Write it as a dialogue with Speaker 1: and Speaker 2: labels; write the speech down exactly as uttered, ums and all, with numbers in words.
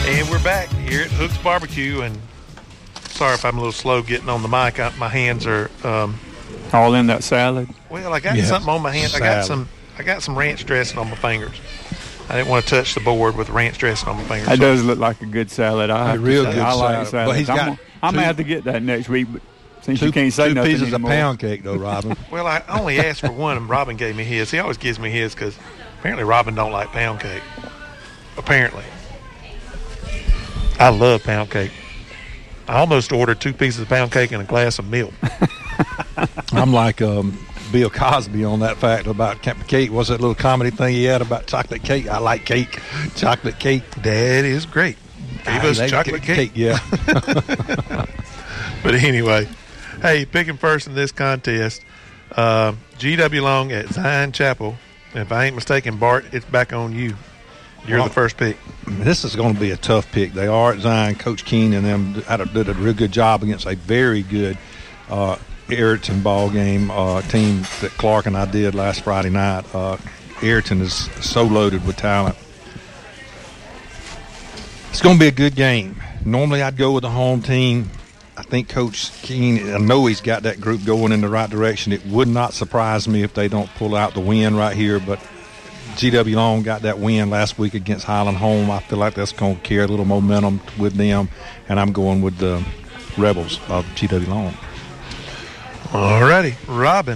Speaker 1: And we're back here at Hook's Barbecue, and sorry if I'm a little slow getting on the mic. I, my hands are um,
Speaker 2: all in that salad.
Speaker 1: Well, I got
Speaker 3: Yeah,
Speaker 1: something on my hands. I got some. I got some ranch dressing on my fingers. I didn't want to touch the board with ranch dressing on my fingers.
Speaker 2: That does look like a good salad. I have
Speaker 3: A real
Speaker 2: to say,
Speaker 3: good
Speaker 2: I like
Speaker 3: salad.
Speaker 2: salad.
Speaker 3: But he's
Speaker 2: I'm,
Speaker 3: got
Speaker 2: gonna- I'm
Speaker 3: two-
Speaker 2: gonna have to get that next week. But since
Speaker 3: Two,
Speaker 2: you can't say
Speaker 3: two
Speaker 2: nothing
Speaker 3: pieces
Speaker 2: anymore.
Speaker 3: of pound cake, though, Robin.
Speaker 1: Well, I only asked for one, and Robin gave me his. He always gives me his because apparently Robin don't like pound cake. Apparently. I love pound cake. I almost ordered two pieces of pound cake and a glass of milk.
Speaker 3: I'm like um, Bill Cosby on that fact about cake. What's that little comedy thing he had about chocolate cake? I like cake. Chocolate cake.
Speaker 1: That is great. Gave
Speaker 3: I
Speaker 1: us
Speaker 3: like
Speaker 1: chocolate cake.
Speaker 3: Yeah.
Speaker 1: But anyway, hey, picking first in this contest, uh, G W Long at Zion Chapel. If I ain't mistaken, Bart, it's back on you. You're
Speaker 3: Well,
Speaker 1: the first pick.
Speaker 3: This is going to be a tough pick. They are at Zion. Coach Keene and them had a, did a real good job against a very good uh, Ayrton ball game uh, team that Clark and I did last Friday night. Uh, Ayrton is so loaded with talent. It's going to be a good game. Normally I'd go with the home team. I think Coach Keene, I know he's got that group going in the right direction. It would not surprise me if they don't pull out the win right here, but G W Long got that win last week against Highland Home. I feel like that's going to carry a little momentum with them, and I'm going with the Rebels of G W Long.
Speaker 1: All righty. Robin.